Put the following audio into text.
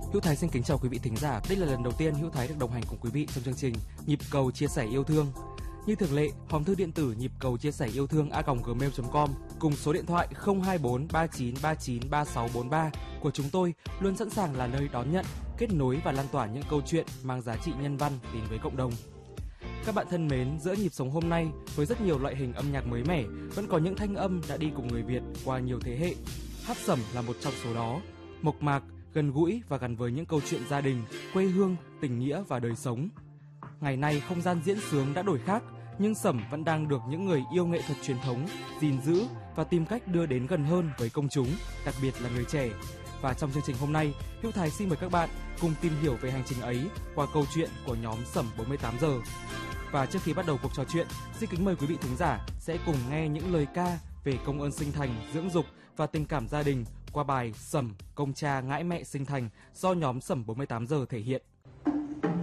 Hữu Thái xin kính chào quý vị thính giả. Đây là lần đầu tiên Hữu Thái được đồng hành cùng quý vị trong chương trình Nhịp cầu chia sẻ yêu thương. Như thường lệ, hòm thư điện tử nhịp cầu chia sẻ yêu thương @gmail.com cùng số điện thoại 024 3939 3643 của chúng tôi luôn sẵn sàng là nơi đón nhận, kết nối và lan tỏa những câu chuyện mang giá trị nhân văn đến với cộng đồng. Các bạn thân mến, giữa nhịp sống hôm nay với rất nhiều loại hình âm nhạc mới mẻ, vẫn có những thanh âm đã đi cùng người Việt qua nhiều thế hệ. Hát sẩm là một trong số đó. Mộc mạc, gần gũi và gắn với những câu chuyện gia đình, quê hương, tình nghĩa và đời sống. Ngày nay không gian diễn xướng đã đổi khác, nhưng sẩm vẫn đang được những người yêu nghệ thuật truyền thống gìn giữ và tìm cách đưa đến gần hơn với công chúng, đặc biệt là người trẻ. Và trong chương trình hôm nay, Hữu Thái xin mời các bạn cùng tìm hiểu về hành trình ấy qua câu chuyện của nhóm Sẩm 48 giờ. Và trước khi bắt đầu cuộc trò chuyện, xin kính mời quý vị thính giả sẽ cùng nghe những lời ca về công ơn sinh thành, dưỡng dục và tình cảm gia đình qua bài Sẩm công cha ngãi mẹ sinh thành do nhóm Sẩm 48 giờ thể hiện.